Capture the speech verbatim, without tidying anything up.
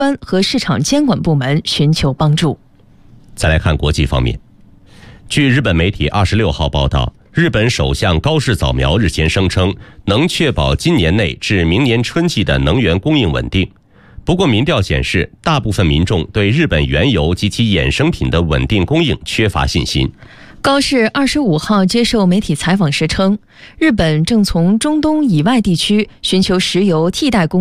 关和市场监管部门寻求帮助。 再来看国际方面，据日本媒体二十六号报道，日本首相高市早苗日前声称，能确保今年内至明年春季的能源供应稳定。不过，民调显示，大部分民众对日本原油及其衍生品的稳定供应缺乏信心。 高市二十五号接受媒体采访时称，日本正从中东以外地区寻求石油替代供应。